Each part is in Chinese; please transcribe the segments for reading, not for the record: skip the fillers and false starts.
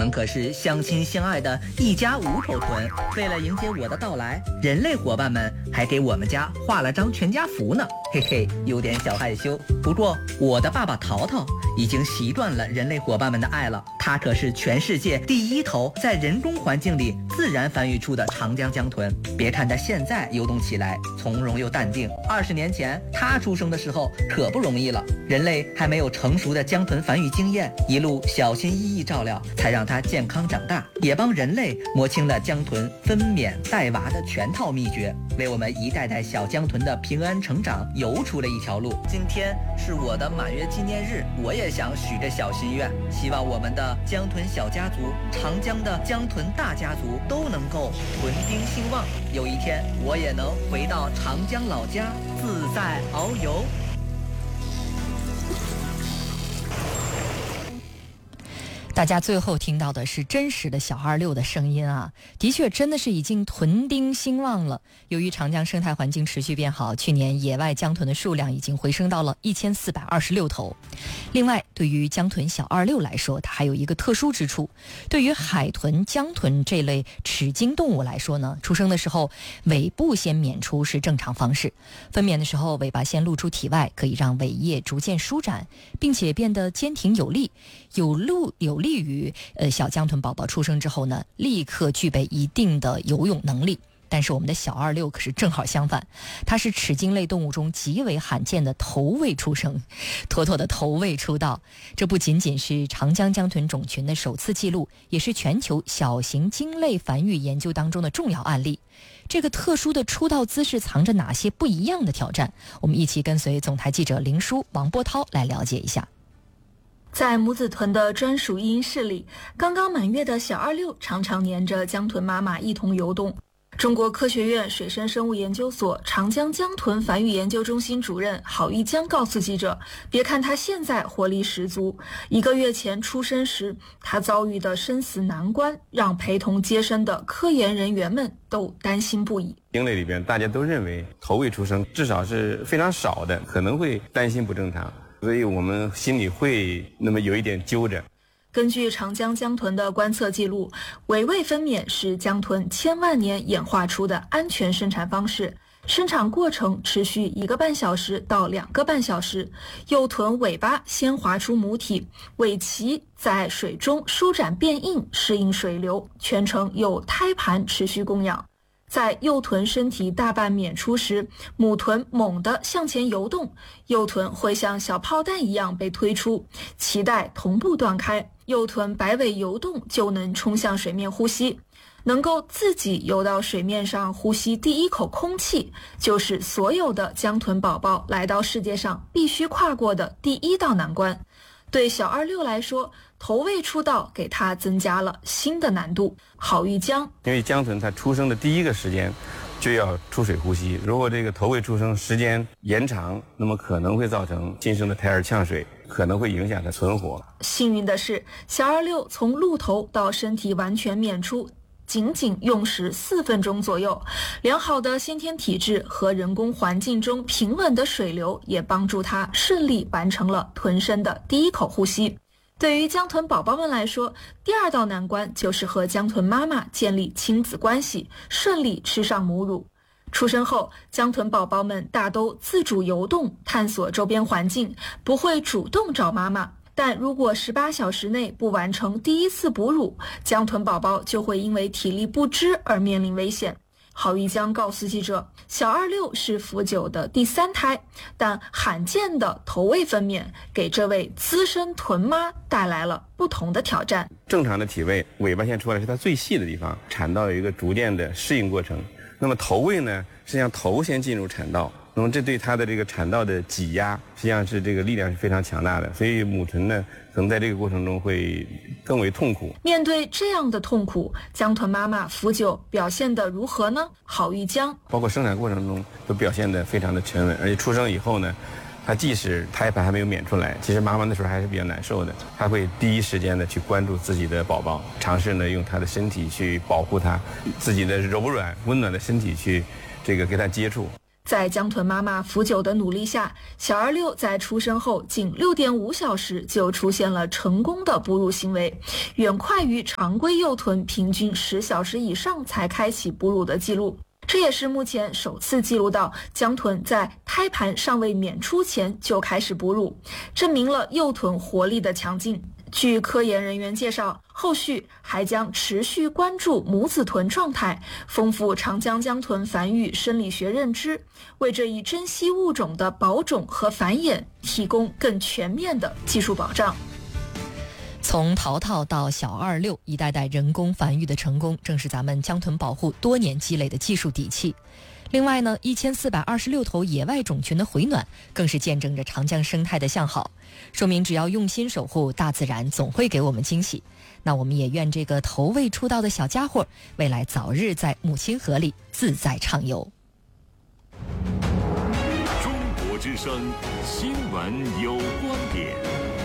们可是相亲相爱的一家5口屯。为了迎接我的到来，人类伙伴们还给我们家画了张全家福呢，嘿嘿，有点小害羞。不过我的爸爸淘淘已经习惯了人类伙伴们的爱了，他可是全世界第一头在人工环境里自然繁育出的长江江豚。别看他现在游动起来从容又淡定，20年前他出生的时候可不容易了，人类还没有成熟的江豚繁育经验，一路小心翼翼照料，才让它健康长大，也帮人类摸清了江豚分娩带娃的全套秘诀，为我们一代代小江豚的平安成长游出了一条路。今天是我的满月纪念日，我也想许个小心愿，希望我们的江豚小家族、长江的江豚大家族都能够豚丁兴旺，有一天我也能回到长江老家自在遨游。 大家最后听到的是真实的小26的声音啊，的确真的是已经豚丁兴旺了。由于长江生态环境持续变好，去年野外江豚的数量已经回升到了1426头。另外，对于江豚小26来说，它还有一个特殊之处。对于海豚、江豚这类齿鲸动物来说呢，出生的时候尾部先娩出是正常方式，分娩的时候尾巴先露出体外，可以让尾叶逐渐舒展，并且变得坚挺有力，有利于小江豚宝宝出生之后呢，立刻具备一定的游泳能力。但是我们的小26可是正好相反，它是齿鲸类动物中极为罕见的头位出生，妥妥的头位出道。这不仅仅是长江江豚种群的首次记录，也是全球小型鲸类繁育研究当中的重要案例。这个特殊的出道姿势藏着哪些不一样的挑战？我们一起跟随总台记者林舒、王波涛来了解一下。 在母子豚的专属育婴室里，刚刚满月的小26常常黏着江豚妈妈一同游动。中国科学院水生生物研究所长江江豚繁育研究中心主任郝玉江告诉记者，别看他现在活力十足，1个月前出生时他遭遇的生死难关，让陪同接生的科研人员们都担心不已。 鲸类里边大家都认为头位出生至少是非常少的，可能会担心不正常，所以我们心里会那么有一点揪着。 根据长江江豚的观测记录，尾位分娩是江豚千万年演化出的安全生产方式，生产过程持续1个半小时到2个半小时。幼豚尾巴先滑出母体，尾鳍在水中舒展变硬，适应水流，全程由胎盘持续供养。在幼豚身体大半娩出时，母豚猛地向前游动，幼豚会像小炮弹一样被推出，脐带同步断开，幼豚摆尾游动就能冲向水面呼吸。能够自己游到水面上呼吸第一口空气，就是所有的江豚宝宝来到世界上必须跨过的第1道难关。对小26来说，头位出道给他增加了新的难度。郝玉江， 因为江豚它出生的第1个时间就要出水呼吸，如果这个头位出生时间延长，那么可能会造成新生的胎儿呛水，可能会影响它存活。 幸运的是，小26从露头到身体完全娩出仅仅用时4分钟左右，良好的先天体质和人工环境中平稳的水流也帮助他顺利完成了豚生的第1口呼吸。对于江豚宝宝们来说，第2道难关就是和江豚妈妈建立亲子关系，顺利吃上母乳。出生后，江豚宝宝们大都自主游动，探索周边环境，不会主动找妈妈。但如果18小时内不完成第1次哺乳，江豚宝宝就会因为体力不支而面临危险。郝玉江告诉记者，小26是福9的第3胎，但罕见的头位分娩给这位资深豚妈带来了不同的挑战。 正常的体位，尾巴线出来是它最细的地方，产道有一个逐渐的适应过程。那么头位呢，实际上头先进入产道，那么这对它的这个产道的挤压，实际上是这个力量是非常强大的，所以母豚呢，可能在这个过程中会更为痛苦。 面对这样的痛苦，江豚妈妈福9表现得如何呢？郝玉江， 包括生产过程中都表现得非常的沉稳，而且出生以后呢，它即使胎盘还没有娩出来，其实妈妈那时候还是比较难受的，她会第一时间的去关注自己的宝宝，尝试呢用她的身体去保护她，自己的柔软温暖的身体去这个给她接触。 在江豚妈妈福久的努力下，小二六在出生后仅6.5小时就出现了成功的哺乳行为，远快于常规幼豚平均10小时以上才开启哺乳的记录。这也是目前首次记录到江豚在胎盘尚未娩出前就开始哺乳，证明了幼豚活力的强劲。据科研人员介绍，后续还将持续关注母子豚状态，丰富长江江豚繁育生理学认知，为这一珍稀物种的保种和繁衍提供更全面的技术保障。 从淘淘到小二六，一代代人工繁育的成功，正是咱们江豚保护多年积累的技术底气。另外呢，1426头野外种群的回暖，更是见证着长江生态的向好，说明只要用心守护，大自然总会给我们惊喜。那我们也愿这个头未出道的小家伙，未来早日在母亲河里自在畅游。 中国之声新闻有观点。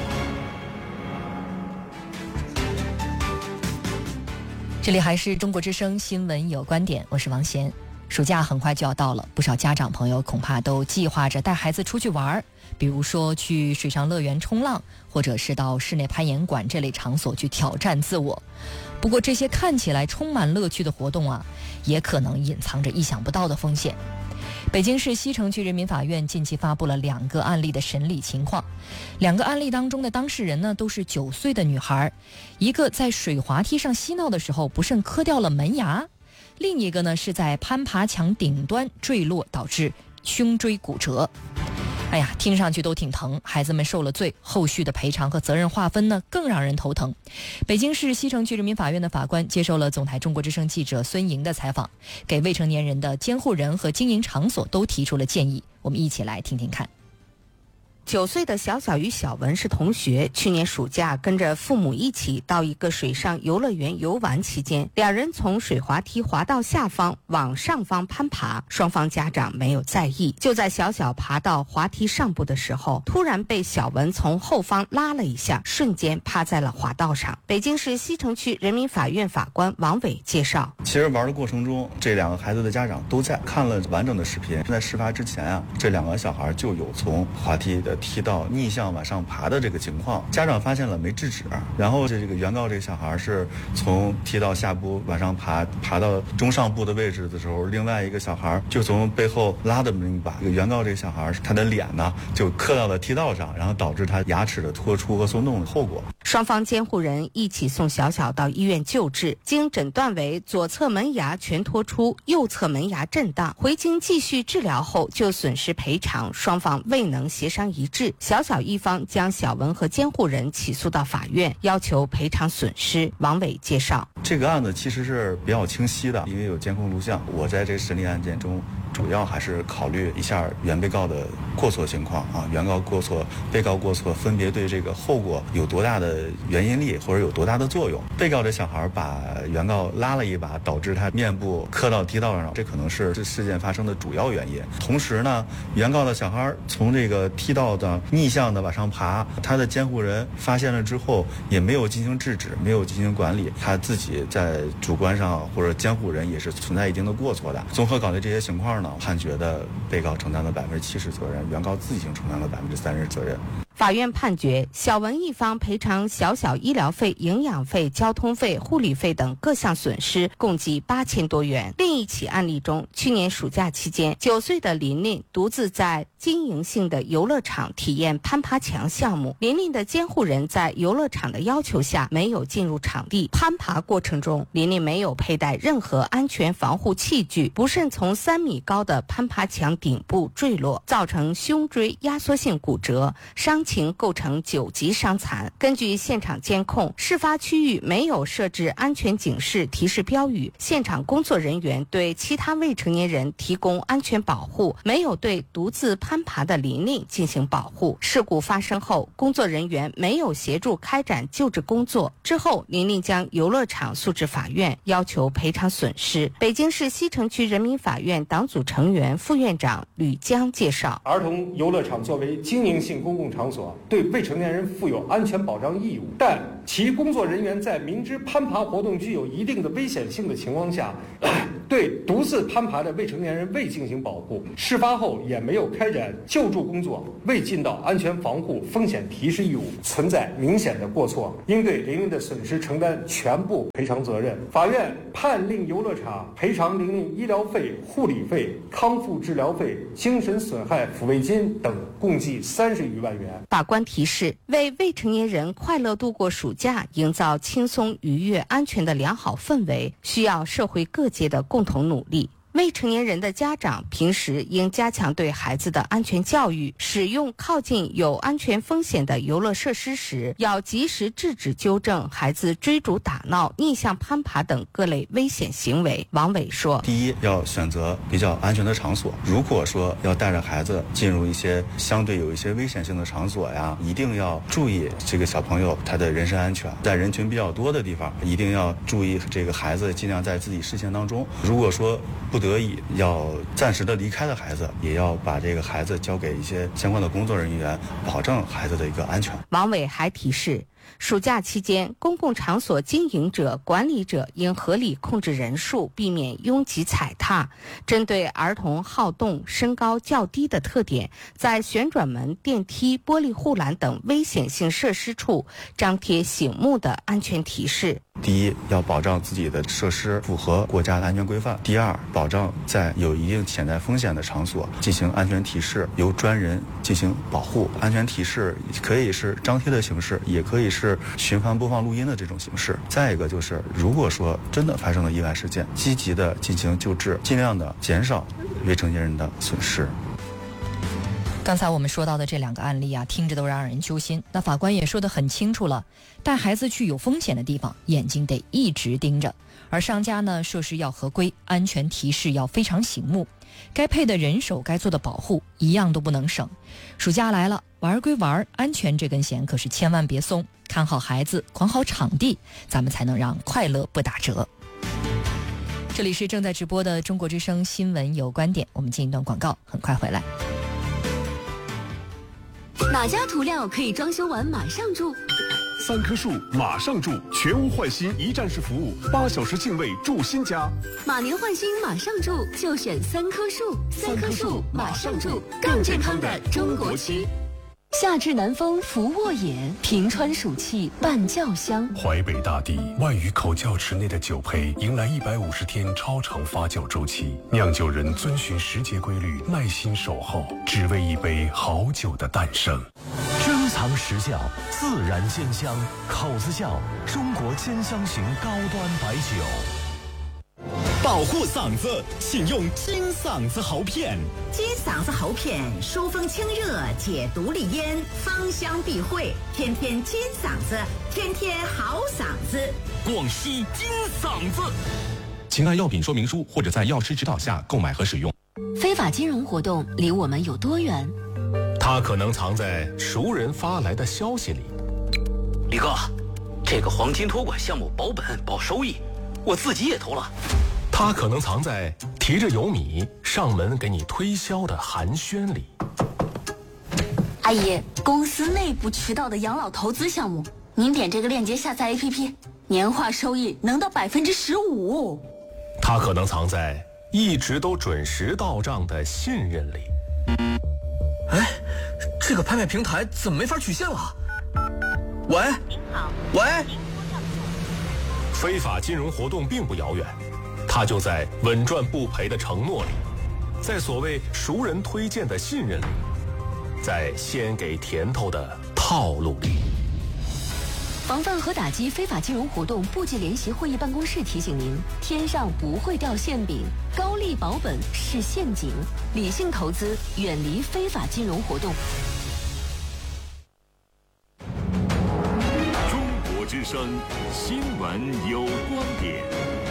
这里还是中国之声新闻有观点，我是王贤。暑假很快就要到了，不少家长朋友恐怕都计划着带孩子出去玩，比如说去水上乐园冲浪，或者是到室内攀岩馆这类场所去挑战自我。不过这些看起来充满乐趣的活动啊，也可能隐藏着意想不到的风险。北京市西城区人民法院近期发布了2个案例的审理情况，2个案例当中的当事人呢都是9岁的女孩，一个在水滑梯上嬉闹的时候不慎磕掉了门牙，另一个呢是在攀爬墙顶端坠落导致胸椎骨折。哎呀，听上去都挺疼，孩子们受了罪，后续的赔偿和责任划分呢更让人头疼。北京市西城区人民法院的法官接受了总台中国之声记者孙莹的采访，给未成年人的监护人和经营场所都提出了建议，我们一起来听听看。 9岁的小小与小文是同学，去年暑假跟着父母一起到一个水上游乐园游玩期间，2人从水滑梯滑到下方往上方攀爬，双方家长没有在意。就在小小爬到滑梯上部的时候，突然被小文从后方拉了一下，瞬间趴在了滑道上。北京市西城区人民法院法官王伟介绍， 其实玩的过程中，这2个孩子的家长都在看了完整的视频。在事发之前啊，这2个小孩就有从滑梯的梯道逆向往上爬的这个情况，家长发现了没制止，然后这个原告这个小孩是从梯道下部往上爬到中上部的位置的时候，另外一个小孩就从背后拉的一把，这个原告这个小孩他的脸呢就磕到了梯道上，然后导致他牙齿的脱出和松动的后果。 双方监护人一起送小小到医院救治，经诊断为左侧门牙全脱出，右侧门牙震荡，回京继续治疗后就损失赔偿双方未能协商一致，小小一方将小文和监护人起诉到法院，要求赔偿损失。王伟介绍， 这个案子其实是比较清晰的，因为有监控录像。我在这个审理案件中主要还是考虑一下原被告的过错情况啊，原告过错、被告过错分别对这个后果有多大的原因力或者有多大的作用。被告这小孩把原告拉了一把，导致他面部磕到梯道上，这可能是这事件发生的主要原因。同时呢，原告的小孩从这个梯道的逆向的往上爬，他的监护人发现了之后也没有进行制止，没有进行管理，他自己在主观上或者监护人也是存在一定的过错的。综合考虑这些情况呢，判决的被告承担了70%责任，原告自行承担了30%责任。 法院判决小文一方赔偿小小医疗费、营养费、交通费、护理费等各项损失共计8000多元。另一起案例中，去年暑假期间，9岁的琳琳独自在经营性的游乐场体验攀爬墙项目，琳琳的监护人在游乐场的要求下没有进入场地，攀爬过程中琳琳没有佩戴任何安全防护器具，不慎从3米高的攀爬墙顶部坠落，造成胸椎压缩性骨折，伤情构成9级伤残。根据现场监控，事发区域没有设置安全警示提示标语，现场工作人员对其他未成年人提供安全保护，没有对独自攀爬的琳琳进行保护。事故发生后，工作人员没有协助开展救治工作。之后，琳琳将游乐场诉至法院，要求赔偿损失。北京市西城区人民法院党组成员、副院长吕江介绍， 儿童游乐场作为经营性公共场所， 所对未成年人负有安全保障义务，但其工作人员在明知攀爬活动具有一定的危险性的情况下，对独自攀爬的未成年人未进行保护，事发后也没有开展救助工作，未尽到安全防护风险提示义务，存在明显的过错，应对林林的损失承担全部赔偿责任。法院判令游乐场赔偿林林医疗费、护理费、康复治疗费、精神损害抚慰金等共计30余万元。 法官提示，为未成年人快乐度过暑假，营造轻松、愉悦、安全的良好氛围，需要社会各界的共同努力。未成年人的家长平时应加强对孩子的安全教育，使用靠近有安全风险的游乐设施时，要及时制止纠正孩子追逐打闹、逆向攀爬等各类危险行为。王伟说， 第一，要选择比较安全的场所，如果说要带着孩子进入一些相对有一些危险性的场所呀，一定要注意这个小朋友他的人身安全，在人群比较多的地方一定要注意这个孩子尽量在自己视线当中，如果说不得已要暂时的离开的孩子，也要把这个孩子交给一些相关的工作人员，保证孩子的一个安全。 王伟还提示，暑假期间，公共场所经营者、管理者应合理控制人数，避免拥挤踩踏。针对儿童好动、身高较低的特点，在旋转门、电梯、玻璃护栏等危险性设施处张贴醒目的安全提示。 第一，要保障自己的设施符合国家的安全规范；第二，保障在有一定潜在风险的场所进行安全提示，由专人进行保护。安全提示可以是张贴的形式，也可以是循环播放录音的这种形式。再一个就是，如果说真的发生了意外事件，积极的进行救治，尽量的减少未成年人的损失。 刚才我们说到的这2个案例啊，听着都让人揪心。那法官也说得很清楚了，带孩子去有风险的地方，眼睛得一直盯着。而商家呢，设施要合规，安全提示要非常醒目，该配的人手、该做的保护一样都不能省。暑假来了，玩归玩，安全这根弦可是千万别松，看好孩子，管好场地，咱们才能让快乐不打折。这里是正在直播的中国之声新闻有观点，我们进一段广告，很快回来。 哪家涂料可以装修完马上住 ？3棵树马上住，全屋换新一站式服务，8小时净位住新家。 马年换新马上住，就选3棵树。3棵树马上住，更健康的中国区。夏至南风拂沃野，平川暑气伴窖香。 淮北大地万余口窖池内的酒胚迎来150天超长发酵周期，酿酒人遵循时节规律，耐心守候，只为一杯好酒的诞生。 珍藏时窖，自然鲜香，口子窖，中国兼香型高端白酒。 保护嗓子，请用金嗓子喉片。 金嗓子喉片疏风清热，解毒利咽，芳香避秽，天天金嗓子，天天好嗓子。 广西金嗓子。 请按药品说明书或者在药师指导下购买和使用。 非法金融活动离我们有多远？ 它可能藏在熟人发来的消息里。 李哥，这个黄金托管项目保本保收益，我自己也投了。 它可能藏在提着油米上门给你推销的寒暄里。 阿姨，公司内部渠道的养老投资项目，您点这个链接下载 APP， 年化收益能到15%。 它可能藏在一直都准时到账的信任里。 哎，这个拍卖平台怎么没法取现了？喂，您好，喂。 非法金融活动并不遥远，它就在稳赚不赔的承诺里，在所谓熟人推荐的信任里，在先给甜头的套路里。 防范和打击非法金融活动部级联席会议办公室提醒您：天上不会掉馅饼，高利保本是陷阱，理性投资，远离非法金融活动。 中国之声新闻有观点。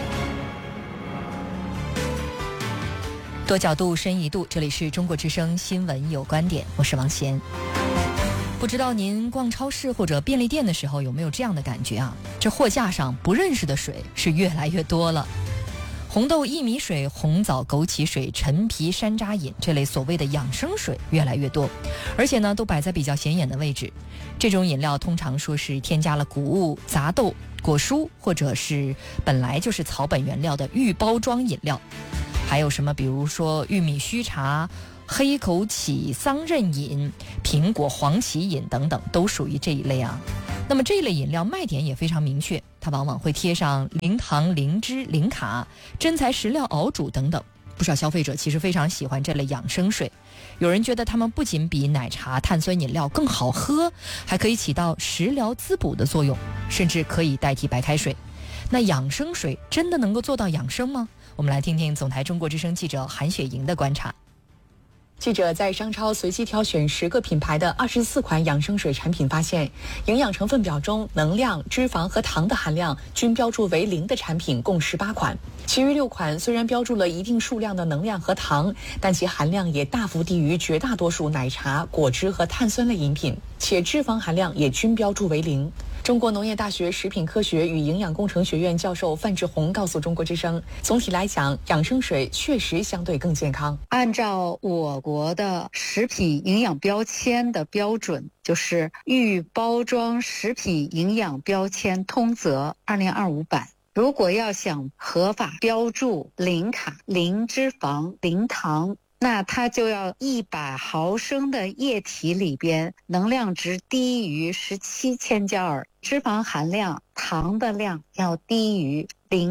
多角度，深一度，这里是中国之声新闻有观点，我是王贤。不知道您逛超市或者便利店的时候有没有这样的感觉啊？这货架上不认识的水是越来越多了。 红豆薏米水、红枣枸杞水、陈皮山楂饮这类所谓的养生水越来越多，而且呢都摆在比较显眼的位置。这种饮料通常说是添加了谷物、杂豆、果蔬，或者是本来就是草本原料的预包装饮料。还有什么比如说玉米须茶、黑枸杞桑葚饮、苹果黄芪饮等等，都属于这一类啊。那么这一类饮料卖点也非常明确，它往往会贴上零糖、零脂、零卡、真材实料熬煮等等。不少消费者其实非常喜欢这类养生水，有人觉得它们不仅比奶茶、碳酸饮料更好喝，还可以起到食疗滋补的作用，甚至可以代替白开水。那养生水真的能够做到养生吗？我们来听听总台中国之声记者韩雪莹的观察。 记者在商超随机挑选10个品牌的24款养生水产品，发现营养成分表中能量、脂肪和糖的含量均标注为0的产品共18款，其余6款虽然标注了一定数量的能量和糖，但其含量也大幅低于绝大多数奶茶、果汁和碳酸类饮品，且脂肪含量也均标注为0。中国农业大学食品科学与营养工程学院教授范志红告诉中国之声，总体来讲，养生水确实相对更健康。 按照我国的食品营养标签的标准，就是预包装食品营养标签通则2025版，如果要想合法标注0卡、0脂肪、0糖，那它就要100毫升的液体里边能量值低于17千焦耳，脂肪含量、糖的量要低于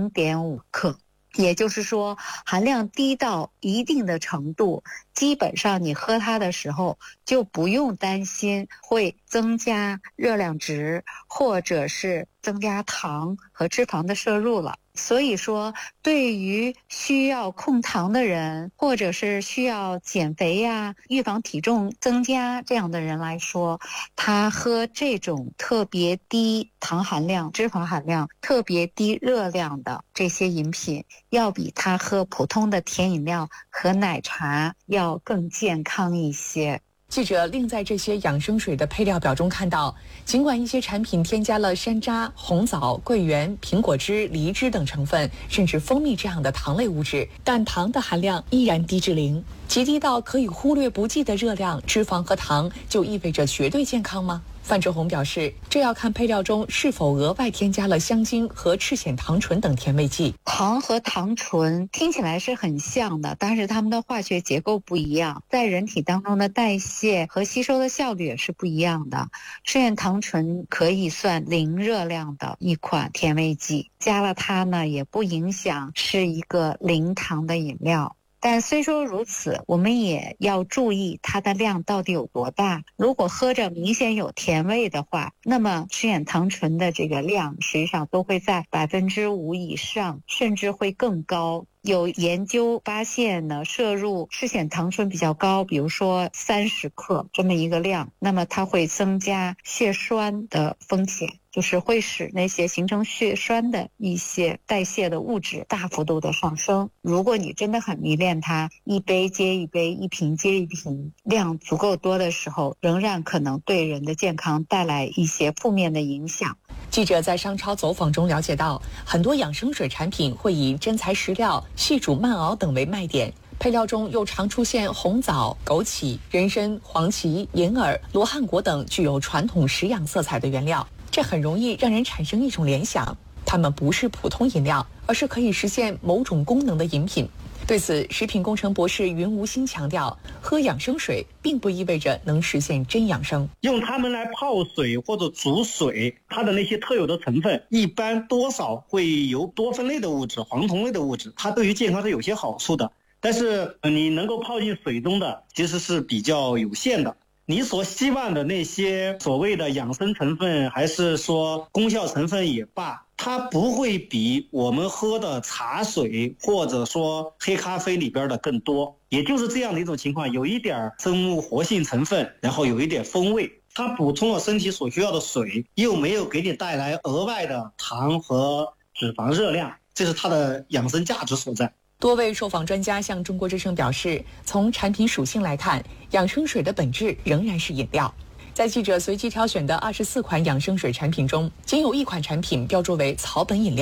0.5克。也就是说，含量低到一定的程度，基本上你喝它的时候就不用担心会增加热量值，或者是增加糖和脂肪的摄入了。所以说，对于需要控糖的人，或者是需要减肥呀、预防体重增加这样的人来说，他喝这种特别低糖含量、脂肪含量、特别低热量的这些饮品，要比他喝普通的甜饮料和奶茶要更健康一些。 记者另在这些养生水的配料表中看到，尽管一些产品添加了山楂、红枣、桂圆、苹果汁、梨汁等成分，甚至蜂蜜这样的糖类物质，但糖的含量依然低至0，极低到可以忽略不计的热量、脂肪和糖，就意味着绝对健康吗？范志红表示，这要看配料中是否额外添加了香精和赤藓糖醇等甜味剂。 糖和糖醇听起来是很像的，但是它们的化学结构不一样，在人体当中的代谢和吸收的效率也是不一样的。赤藓糖醇可以算0热量的一款甜味剂，加了它呢也不影响是一个0糖的饮料。但虽说如此，我们也要注意它的量到底有多大。如果喝着明显有甜味的话，那么赤藓糖醇的这个量实际上都会在5%以上，甚至会更高。有研究发现呢，摄入赤藓糖醇比较高，比如说30克这么一个量，那么它会增加血栓的风险，就是会使那些形成血栓的一些代谢的物质大幅度的上升。如果你真的很迷恋它，一杯接一杯，一瓶接一瓶，量足够多的时候，仍然可能对人的健康带来一些负面的影响。 记者在商超走访中了解到，很多养生水产品会以真材实料、细煮慢熬等为卖点，配料中又常出现红枣、枸杞、人参、黄芪、银耳、罗汉果等具有传统食养色彩的原料，这很容易让人产生一种联想，它们不是普通饮料，而是可以实现某种功能的饮品。对此，食品工程博士云无心强调，喝养生水并不意味着能实现真养生。 用它们来泡水或者煮水，它的那些特有的成分一般多少会有多酚类的物质、黄酮类的物质，它对于健康是有些好处的。但是你能够泡进水中的其实是比较有限的。你所希望的那些所谓的养生成分，还是说功效成分也罢，它不会比我们喝的茶水或者说黑咖啡里边的更多。也就是这样的一种情况，有一点生物活性成分，然后有一点风味，它补充了身体所需要的水，又没有给你带来额外的糖和脂肪热量，这是它的养生价值所在。 多位受访专家向中国之声表示，从产品属性来看，养生水的本质仍然是饮料。在记者随机挑选的24款养生水产品中，仅有1款产品标注为草本饮料。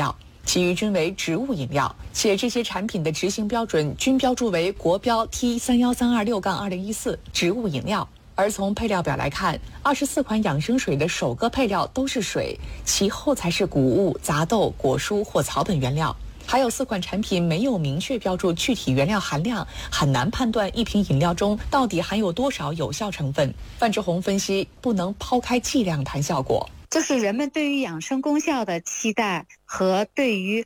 其余均为植物饮料，且这些产品的执行标准均标注为国标 T31326-2014植物饮料。而从配料表来看，24款养生水的首个配料都是水，其后才是谷物、杂豆、果蔬或草本原料。还有4款产品没有明确标注具体原料含量，很难判断一瓶饮料中到底含有多少有效成分。范志红分析，不能抛开剂量谈效果。 就是人们对于养生功效的期待和对于